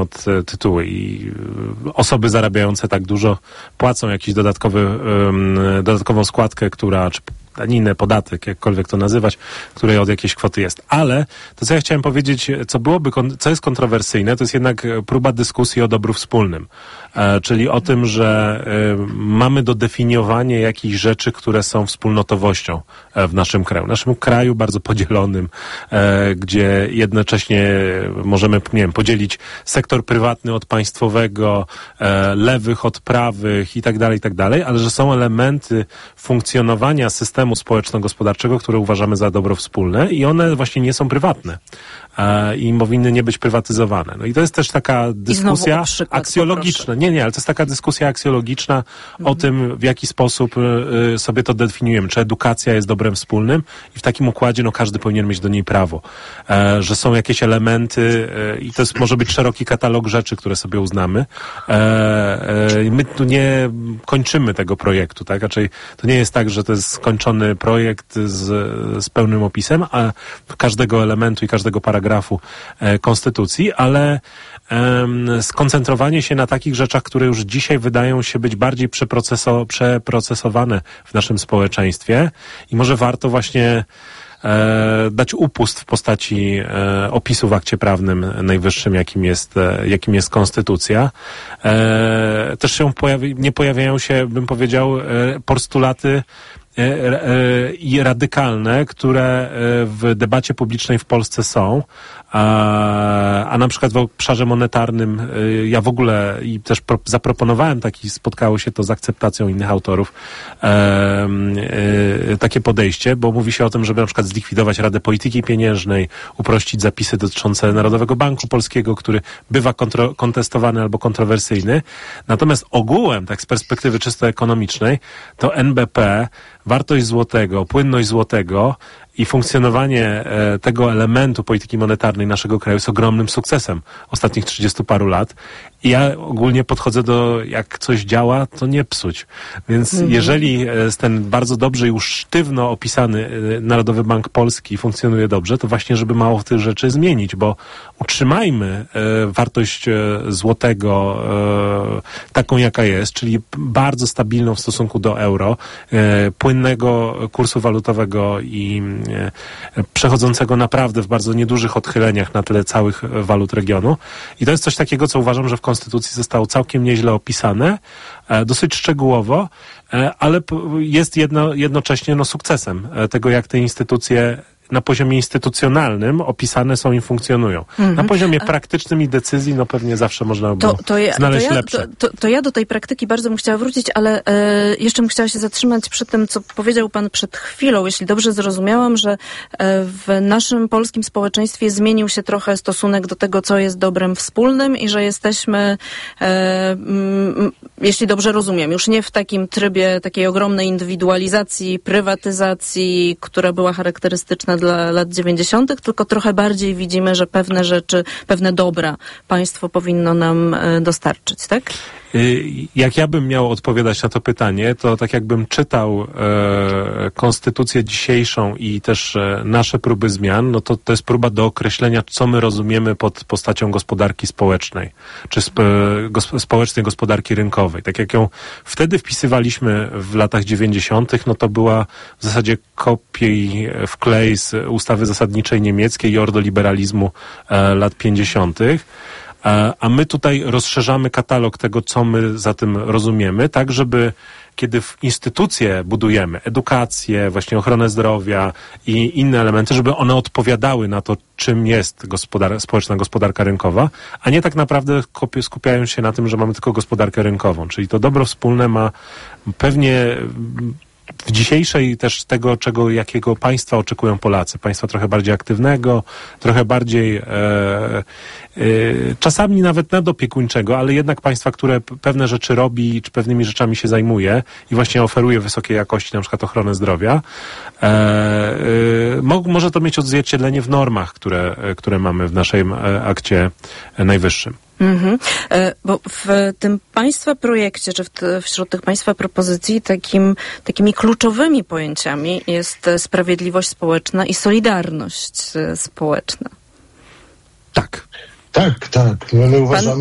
od tytułu i osoby zarabiające tak dużo płacą jakiś dodatkową składkę, czy daninę, podatek, jakkolwiek to nazywać, której od jakiejś kwoty jest. Ale to, co ja chciałem powiedzieć, co jest kontrowersyjne, to jest jednak próba dyskusji o dobru wspólnym. Czyli o tym, że mamy dodefiniowanie jakichś rzeczy, które są wspólnotowością w naszym kraju. W naszym kraju bardzo podzielonym, gdzie jednocześnie możemy, podzielić sektor prywatny od państwowego, lewych od prawych i tak dalej, ale że są elementy funkcjonowania systemu społeczno-gospodarczego, które uważamy za dobro wspólne i one właśnie nie są prywatne. I powinny nie być prywatyzowane. No i to jest też taka dyskusja aksjologiczna. Nie, ale to jest taka dyskusja aksjologiczna o tym, w jaki sposób sobie to definiujemy. Czy edukacja jest dobrem wspólnym i w takim układzie każdy powinien mieć do niej prawo. Że są jakieś elementy i to może być szeroki katalog rzeczy, które sobie uznamy. My tu nie kończymy tego projektu, tak? Raczej to nie jest tak, że to jest skończony projekt z pełnym opisem, a każdego elementu i każdego paragrafu konstytucji, ale skoncentrowanie się na takich rzeczach, które już dzisiaj wydają się być bardziej przeprocesowane w naszym społeczeństwie i może warto właśnie dać upust w postaci opisu w akcie prawnym najwyższym, jakim jest konstytucja. Też nie pojawiają się, bym powiedział, postulaty i radykalne, które w debacie publicznej w Polsce są, a na przykład w obszarze monetarnym ja w ogóle i też zaproponowałem spotkało się to z akceptacją innych autorów, takie podejście, bo mówi się o tym, żeby na przykład zlikwidować Radę Polityki Pieniężnej, uprościć zapisy dotyczące Narodowego Banku Polskiego, który bywa kontestowany albo kontrowersyjny. Natomiast ogółem, tak z perspektywy czysto ekonomicznej, to NBP, wartość złotego, płynność złotego i funkcjonowanie tego elementu polityki monetarnej naszego kraju jest ogromnym sukcesem ostatnich 30 paru lat. I ja ogólnie podchodzę jak coś działa, to nie psuć. Więc jeżeli jest ten bardzo dobrze i już sztywno opisany Narodowy Bank Polski funkcjonuje dobrze, to właśnie, żeby mało tych rzeczy zmienić, bo utrzymajmy wartość złotego taką, jaka jest, czyli bardzo stabilną w stosunku do euro, płynnego kursu walutowego i przechodzącego naprawdę w bardzo niedużych odchyleniach na tle całych walut regionu. I to jest coś takiego, co uważam, że w Konstytucji zostało całkiem nieźle opisane, dosyć szczegółowo, ale jest jednocześnie sukcesem tego, jak te instytucje na poziomie instytucjonalnym opisane są i funkcjonują. Na poziomie praktycznym i decyzji, pewnie zawsze można by znaleźć lepsze. To ja do tej praktyki bardzo bym chciała wrócić, ale jeszcze bym chciała się zatrzymać przy tym, co powiedział pan przed chwilą. Jeśli dobrze zrozumiałam, że w naszym polskim społeczeństwie zmienił się trochę stosunek do tego, co jest dobrem wspólnym i że jesteśmy, jeśli dobrze rozumiem, już nie w takim trybie takiej ogromnej indywidualizacji, prywatyzacji, która była charakterystyczna dla lat 90., tylko trochę bardziej widzimy, że pewne rzeczy, pewne dobra państwo powinno nam dostarczyć, tak? Jak ja bym miał odpowiadać na to pytanie, to tak jakbym czytał konstytucję dzisiejszą i też nasze próby zmian, to jest próba do określenia, co my rozumiemy pod postacią gospodarki społecznej, czy społecznej gospodarki rynkowej. Tak jak ją wtedy wpisywaliśmy w latach 90., to była w zasadzie kopiuj wklej z ustawy zasadniczej niemieckiej i ordoliberalizmu lat 50., a my tutaj rozszerzamy katalog tego, co my za tym rozumiemy, tak żeby kiedy w instytucje budujemy, edukację, właśnie ochronę zdrowia i inne elementy, żeby one odpowiadały na to, czym jest społeczna gospodarka rynkowa, a nie tak naprawdę skupiają się na tym, że mamy tylko gospodarkę rynkową. Czyli to dobro wspólne ma pewnie w dzisiejszej też tego, jakiego państwa oczekują Polacy. Państwa trochę bardziej aktywnego, trochę bardziej czasami nawet nadopiekuńczego, ale jednak państwa, które pewne rzeczy robi, czy pewnymi rzeczami się zajmuje i właśnie oferuje wysokiej jakości na przykład ochronę zdrowia. Może to mieć odzwierciedlenie w normach, które mamy w naszym akcie najwyższym. Bo w tym państwa projekcie, czy wśród tych państwa propozycji takimi kluczowymi pojęciami jest sprawiedliwość społeczna i solidarność społeczna. Tak. Tak. My uważamy,